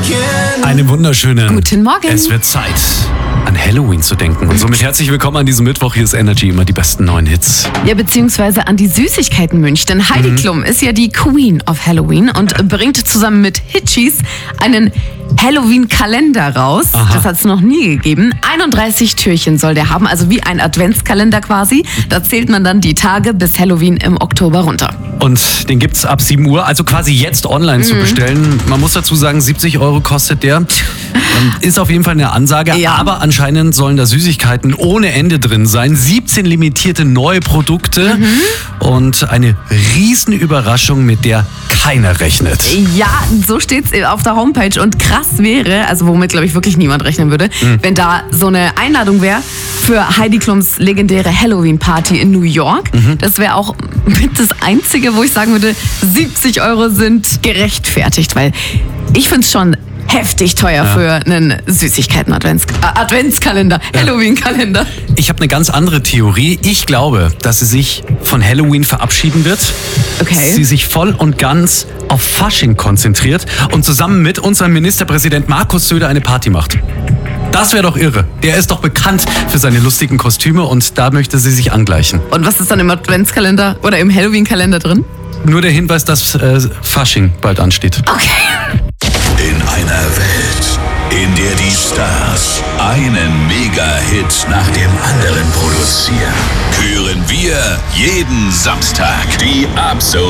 Einen wunderschönen Guten Morgen. Es wird Zeit, an Halloween zu denken. Und somit herzlich willkommen an diesem Mittwoch. Hier ist Energy, immer die besten neuen Hits. Ja, beziehungsweise an die Süßigkeiten-Mönch. Denn Heidi Klum ist ja die Queen of Halloween und bringt zusammen mit Hitchis einen Halloween-Kalender raus. Aha. Das hat es noch nie gegeben. 31 Türchen soll der haben, also wie ein Adventskalender quasi. Da zählt man dann die Tage bis Halloween im Oktober runter. Und den gibt's ab 7 Uhr, also quasi jetzt online zu bestellen. Man muss dazu sagen, 70 € kostet der. Ist auf jeden Fall eine Ansage, Ja. aber anscheinend sollen da Süßigkeiten ohne Ende drin sein. 17 limitierte neue Produkte und eine Riesenüberraschung, mit der keiner rechnet. Ja, so steht's auf der Homepage. Und krass wäre, also womit, glaube ich, wirklich niemand rechnen würde, wenn da so eine Einladung wäre für Heidi Klums legendäre Halloween-Party in New York. Das wäre auch mit das Einzige, wo ich sagen würde, 70 € sind gerechtfertigt, weil ich finde es schon heftig teuer für einen Süßigkeiten-Adventskalender, Halloween-Kalender. Ich habe eine ganz andere Theorie. Ich glaube, dass sie sich von Halloween verabschieden wird. Okay. Sie sich voll und ganz auf Fasching konzentriert und zusammen mit unserem Ministerpräsident Markus Söder eine Party macht. Das wäre doch irre. Der ist doch bekannt für seine lustigen Kostüme und da möchte sie sich angleichen. Und was ist dann im Adventskalender oder im Halloween-Kalender drin? Nur der Hinweis, dass Fasching bald ansteht. Okay. In einer Welt, in der die Stars einen Mega-Hit nach dem anderen produzieren, hören wir jeden Samstag die